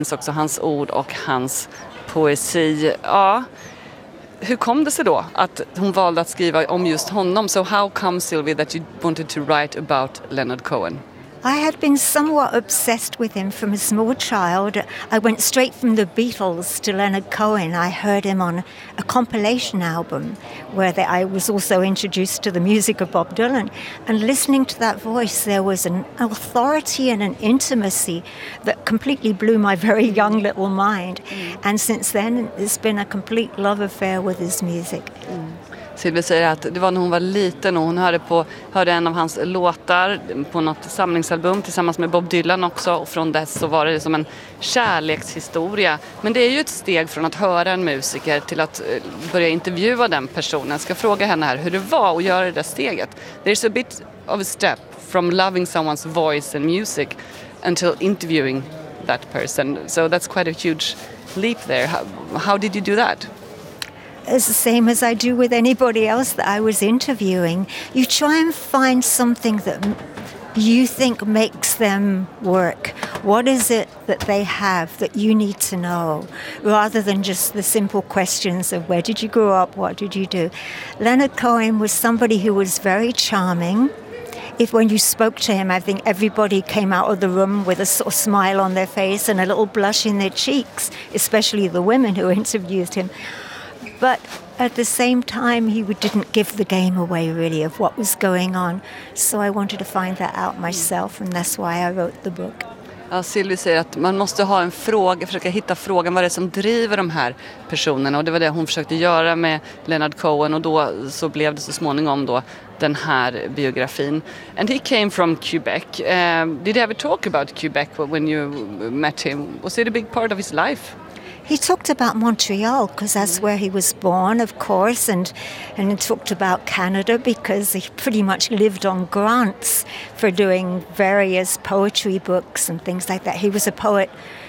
också hans ord och hans poesi. Ja, hur kom det sig då att hon valde att skriva om just honom? So how come, Sylvie, that you wanted to write about Leonard Cohen? I had been somewhat obsessed with him from a small child. I went straight from the Beatles to Leonard Cohen. I heard him on a compilation album where I was also introduced to the music of Bob Dylan. And listening to that voice, there was an authority and an intimacy that completely blew my very young little mind. And since then, it's been a complete love affair with his music. Sylvie säger att det var när hon var liten och hon hörde en av hans låtar på något samlingsalbum tillsammans med Bob Dylan också, och från dess så var det som en kärlekshistoria. Men det är ju ett steg från att höra en musiker till att börja intervjua den personen. Jag ska fråga henne här hur det var att göra det där steget. There's a bit of a step from loving someone's voice and music until interviewing that person. So that's quite a huge leap there. How did you do that? It's the same as I do with anybody else that I was interviewing. You try and find something that you think makes them work. What is it that they have that you need to know, rather than just the simple questions of where did you grow up, what did you do? Leonard Cohen was somebody who was very charming. When you spoke to him, I think everybody came out of the room with a sort of smile on their face and a little blush in their cheeks, especially the women who interviewed him. But at the same time, he didn't give the game away, really, of what was going on. So I wanted to find that out myself, and that's why I wrote the book. Ja, Sylvie säger att man måste ha en fråga, försöka hitta frågan vad det är som driver de här personerna. Och det var det hon försökte göra med Leonard Cohen, och då så blev det så småningom då den här biografin. And he came from Quebec. Did you ever talk about Quebec when you met him? Was it a big part of his life? He talked about Montreal because that's where he was born, of course, and he talked about Canada because he pretty much lived on grants for doing various poetry books and things like that. He was a poet,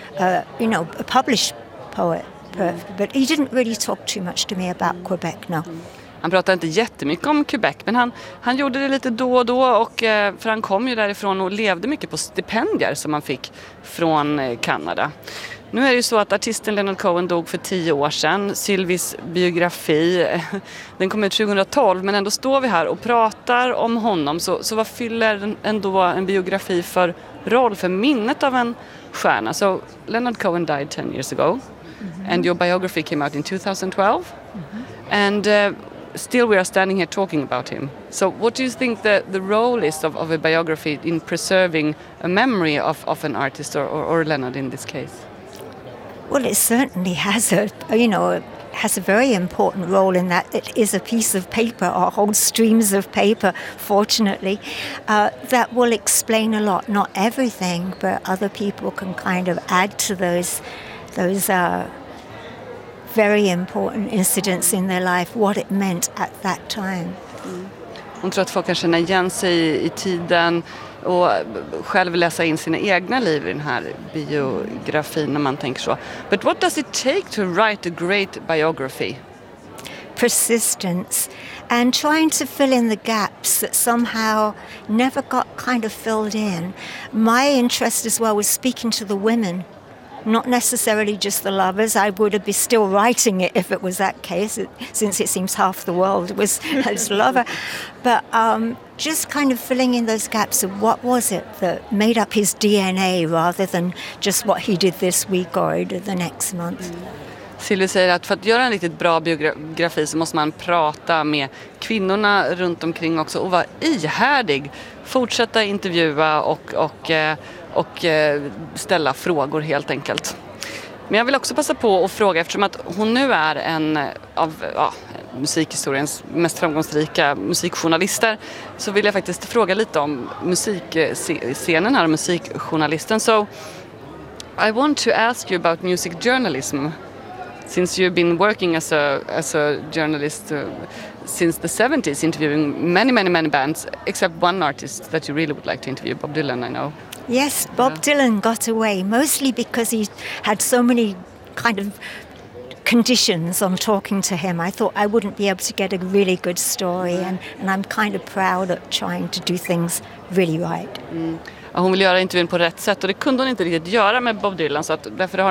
a published poet, but he didn't really talk too much to me about Quebec, no. Han pratade inte jättemycket om Quebec, men han gjorde det lite då och då, och för han kom ju därifrån och levde mycket på stipendier som han fick från Kanada. Nu är det ju så att artisten Leonard Cohen dog för 10 år sedan. Sylvies biografi, den kom ut 2012, men ändå står vi här och pratar om honom. Så vad fyller ändå en biografi för roll, för minnet av en stjärna? So Leonard Cohen died 10 years ago, and your biography came out in 2012. And still we are standing here talking about him. So what do you think the role is of a biography in preserving a memory of an artist or Leonard in this case? Well, it certainly has a very important role in that it is a piece of paper, or whole streams of paper, fortunately, that will explain a lot. Not everything, but other people can kind of add to those very important incidents in their life, what it meant at that time. Hon tror att folk kan känna igen sig i tiden och själv läsa in sina egna liv i den här biografin när man tänker så. But what does it take to write a great biography? Persistence and trying to fill in the gaps that somehow never got kind of filled in. My interest as well was speaking to the women, not necessarily just the lovers. I would be still writing it if it was that case, since it seems half the world was his lover. But just kind of filling in those gaps of what was it that made up his DNA rather than just what he did this week or the next month. Sylvie säger att för att göra en riktigt bra biografi så måste man prata med kvinnorna runt omkring också och vara ihärdig. Fortsätta intervjua och ställa frågor helt enkelt. Men jag vill också passa på att fråga, eftersom att hon nu är en av musikhistoriens mest framgångsrika musikjournalister, så vill jag faktiskt fråga lite om musikscenen här, musikjournalisten. So I want to ask you about music journalism, since you've been working as a journalist since the 70s, interviewing many bands, except one artist that you really would like to interview, Bob Dylan, I know. Yes, Bob Dylan got away, mostly because he had so many kind of conditions on talking to him. I thought I wouldn't be able to get a really good story, and I'm kind of proud of trying to do things really right. hon vill göra intervjun på rätt sätt och det kunde hon inte riktigt göra med Bob Dylan så att därför har